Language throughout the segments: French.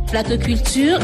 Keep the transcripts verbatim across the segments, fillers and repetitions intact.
Plateau culture.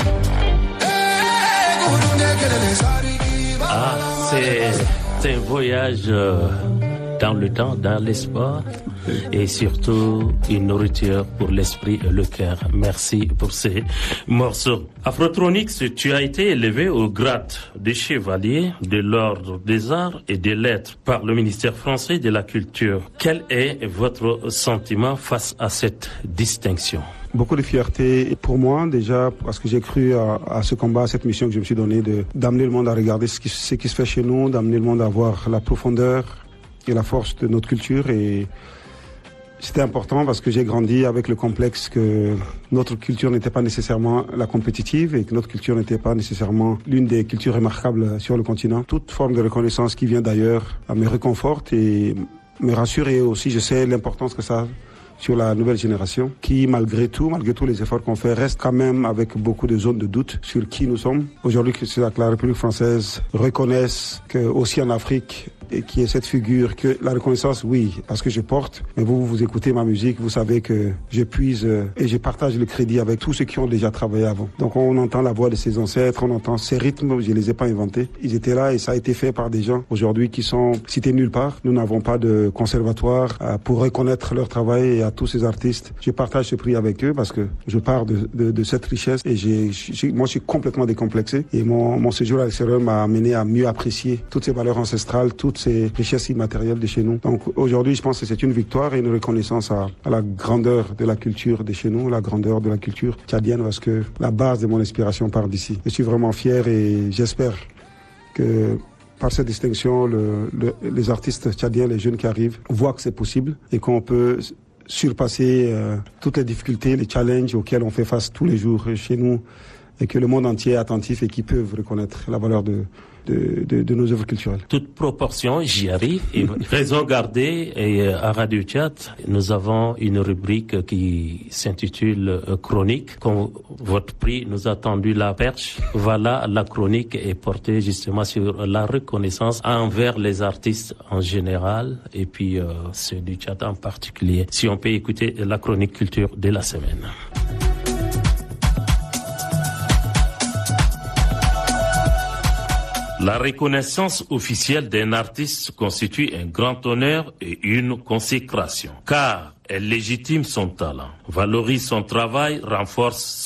Ah, c'est un voyage dans le temps, dans l'espoir et surtout une nourriture pour l'esprit et le cœur. Merci pour ces morceaux. Afrotronix, tu as été élevé au grade de chevalier de l'ordre des arts et des lettres par le ministère français de la culture. Quel est votre sentiment face à cette distinction? Beaucoup de fierté pour moi déjà parce que j'ai cru à, à ce combat, à cette mission que je me suis donnée de d'amener le monde à regarder ce qui, ce qui se fait chez nous, d'amener le monde à voir la profondeur et la force de notre culture. Et c'était important parce que j'ai grandi avec le complexe que notre culture n'était pas nécessairement la compétitive et que notre culture n'était pas nécessairement l'une des cultures remarquables sur le continent. Toute forme de reconnaissance qui vient d'ailleurs me réconforte et me rassure, et aussi je sais l'importance que ça a sur la nouvelle génération qui, malgré tout, malgré tous les efforts qu'on fait, reste quand même avec beaucoup de zones de doute sur qui nous sommes. Aujourd'hui, que la République française reconnaisse que aussi en Afrique, et qui est cette figure, que la reconnaissance, oui, parce que je porte, mais vous, vous écoutez ma musique, vous savez que je puise et je partage le crédit avec tous ceux qui ont déjà travaillé avant. Donc on entend la voix de ses ancêtres, on entend ces rythmes, je les ai pas inventés. Ils étaient là et ça a été fait par des gens aujourd'hui qui sont cités nulle part. Nous n'avons pas de conservatoire pour reconnaître leur travail, et à tous ces artistes, je partage ce prix avec eux parce que je pars de, de, de cette richesse et j'ai, j'ai, moi je suis complètement décomplexé, et mon, mon séjour à l'extérieur m'a amené à mieux apprécier toutes ces valeurs ancestrales, toutes ces richesses immatérielles de chez nous. Donc aujourd'hui, je pense que c'est une victoire et une reconnaissance à, à la grandeur de la culture de chez nous, la grandeur de la culture tchadienne, parce que la base de mon inspiration part d'ici. Je suis vraiment fier et j'espère que par cette distinction, le, le, les artistes tchadiens, les jeunes qui arrivent, voient que c'est possible et qu'on peut surpasser euh, toutes les difficultés, les challenges auxquels on fait face tous les jours chez nous, et que le monde entier est attentif et qui peuvent reconnaître la valeur de De, de, de nos œuvres culturelles. Toute proportion, j'y arrive. Et raison gardée, et à Radio Tchad, nous avons une rubrique qui s'intitule Chronique. Quand votre prix nous a tendu la perche, voilà, la chronique est portée justement sur la reconnaissance envers les artistes en général et puis euh, ceux du Tchad en particulier. Si on peut écouter la chronique culture de la semaine. La reconnaissance officielle d'un artiste constitue un grand honneur et une consécration, car elle légitime son talent, valorise son travail, renforce